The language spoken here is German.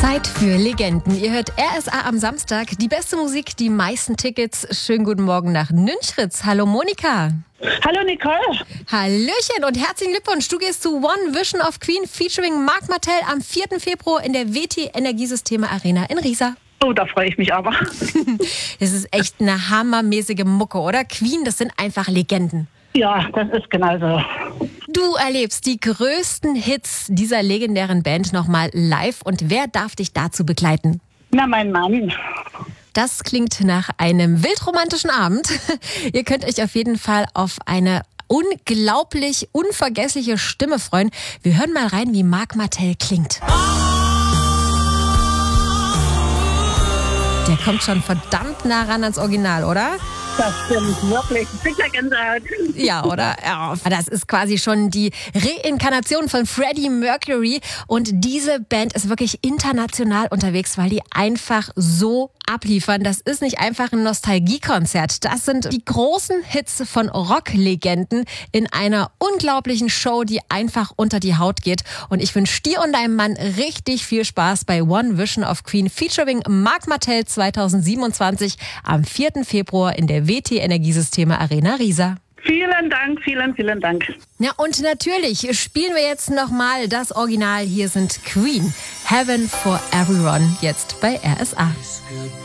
Zeit für Legenden. Ihr hört RSA am Samstag. Die beste Musik, die meisten Tickets. Schönen guten Morgen nach Nünchritz. Hallo Monika. Hallo Nicole. Hallöchen und herzlichen Glückwunsch. Du gehst zu One Vision of Queen featuring Marc Martel am 4. Februar in der WT Energiesysteme Arena in Riesa. Oh, da freue ich mich aber. Das ist echt eine hammermäßige Mucke, oder? Queen, das sind einfach Legenden. Ja, das ist genauso. Du erlebst die größten Hits dieser legendären Band nochmal live. Und wer darf dich dazu begleiten? Na, mein Mann. Das klingt nach einem wildromantischen Abend. Ihr könnt euch auf jeden Fall auf eine unglaublich unvergessliche Stimme freuen. Wir hören mal rein, wie Marc Martel klingt. Der kommt schon verdammt nah ran ans Original, oder? Das stimmt, wirklich. Sicher Gänsehaut. Ja, oder? Ja, das ist quasi schon die Reinkarnation von Freddie Mercury. Und diese Band ist wirklich international unterwegs, weil die einfach so abliefern. Das ist nicht einfach ein Nostalgiekonzert. Das sind die großen Hits von Rocklegenden in einer unglaublichen Show, die einfach unter die Haut geht. Und ich wünsche dir und deinem Mann richtig viel Spaß bei One Vision of Queen featuring Marc Martel 2027 am 4. Februar in der WT Energiesysteme Arena Riesa. Vielen Dank, vielen Dank. Ja, und natürlich spielen wir jetzt nochmal das Original. Hier sind Queen, Heaven for Everyone, jetzt bei RSA.